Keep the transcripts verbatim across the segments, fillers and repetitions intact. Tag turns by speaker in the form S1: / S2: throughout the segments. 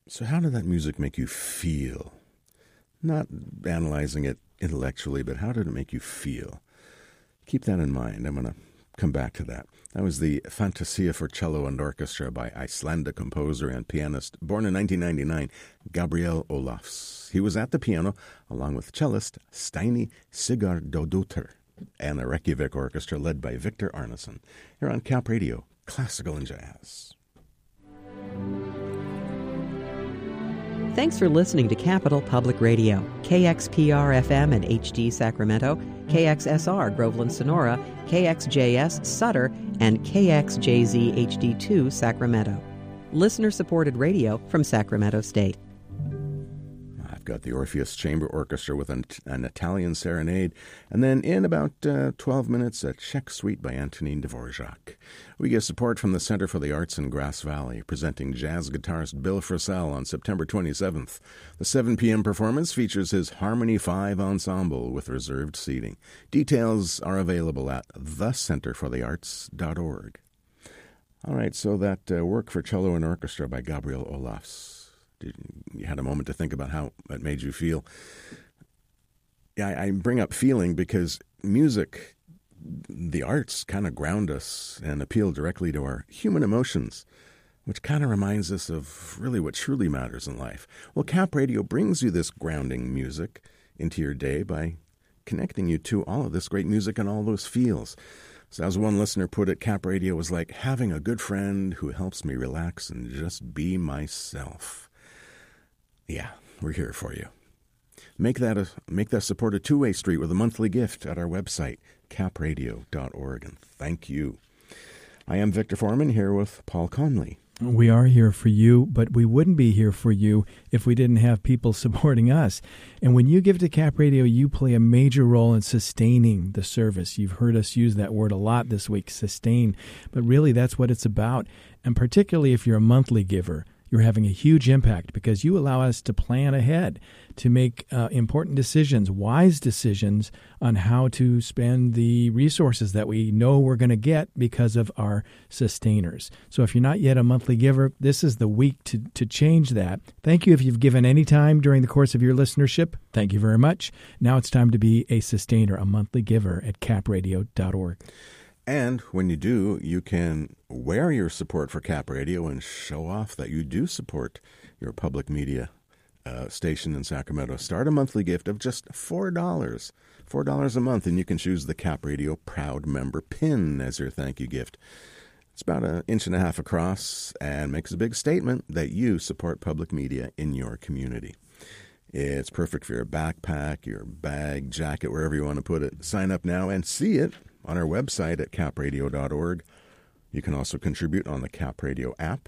S1: So how did that music make you feel? Not analyzing it intellectually, but how did it make you feel? Keep that in mind. I'm going to come back to that. That was the Fantasia for Cello and Orchestra by Icelandic composer and pianist, born in nineteen ninety-nine, Gabriel Olafs. He was at the piano along with cellist Steini Sigurdardóttir and the Reykjavik Orchestra led by Victor Arneson. Here on Cap Radio, Classical and Jazz.
S2: Thanks for listening to Capital Public Radio, K X P R F M and H D Sacramento, K X S R Groveland Sonora, K X J S Sutter, and K X J Z H D two Sacramento. Listener-supported radio from Sacramento State.
S1: I've got the Orpheus Chamber Orchestra with an, an Italian serenade, and then in about uh, twelve minutes, a Czech suite by Antonin Dvorak. We get support from the Center for the Arts in Grass Valley, presenting jazz guitarist Bill Frisell on September twenty-seventh. The seven p.m. performance features his Harmony five Ensemble with reserved seating. Details are available at the center for the arts dot org. All right, so that uh, work for cello and orchestra by Gabriel Olafs. Did, you had a moment to think about how it made you feel. Yeah, I, I bring up feeling because music, the arts, kind of ground us and appeal directly to our human emotions, which kind of reminds us of really what truly matters in life. Well, Cap Radio brings you this grounding music into your day by connecting you to all of this great music and all those feels. So as one listener put it, Cap Radio was like having a good friend who helps me relax and just be myself. Yeah, we're here for you. Make that a make that support a two-way street with a monthly gift at our website, cap radio dot org. And thank you. I am Victor Foreman here with Paul Conley.
S3: We are here for you, but we wouldn't be here for you if we didn't have people supporting us. And when you give to Cap Radio, you play a major role in sustaining the service. You've heard us use that word a lot this week, sustain. But really, that's what it's about. And particularly if you're a monthly giver, you're having a huge impact because you allow us to plan ahead, to make uh, important decisions, wise decisions on how to spend the resources that we know we're going to get because of our sustainers. So if you're not yet a monthly giver, this is the week to, to change that. Thank you if you've given any time during the course of your listenership. Thank you very much. Now it's time to be a sustainer, a monthly giver at cap radio dot org.
S1: And when you do, you can wear your support for Cap Radio and show off that you do support your public media uh, station in Sacramento. Start a monthly gift of just four dollars. four dollars a month, and you can choose the Cap Radio Proud Member pin as your thank you gift. It's about an inch and a half across and makes a big statement that you support public media in your community. It's perfect for your backpack, your bag, jacket, wherever you want to put it. Sign up now and see it on our website at cap radio dot org. You can also contribute on the Cap Radio app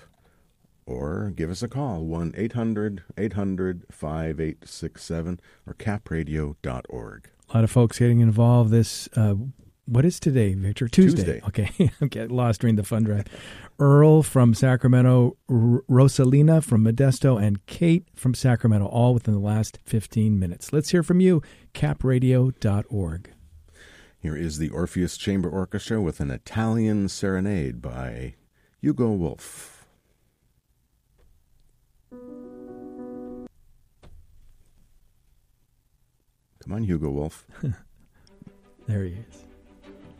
S1: or give us a call, one eight hundred eight hundred five eight six seven or cap radio dot org.
S3: A lot of folks getting involved this, uh, what is today, Victor? Tuesday.
S1: Tuesday.
S3: Okay, I'm getting lost during the fund drive. Earl from Sacramento, R- Rosalina from Modesto, and Kate from Sacramento, all within the last fifteen minutes. Let's hear from you, cap radio dot org.
S1: Here is the Orpheus Chamber Orchestra with an Italian serenade by Hugo Wolf. Come on, Hugo Wolf.
S3: There he is.